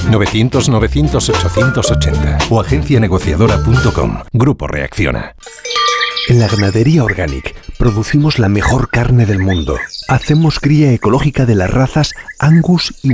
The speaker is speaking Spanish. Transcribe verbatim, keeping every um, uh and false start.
novecientos novecientos ochocientos ochenta o agencia negociadora punto com. Grupo Reacciona. En la Ganadería Organic producimos la mejor carne del mundo. Hacemos cría ecológica de las razas Angus y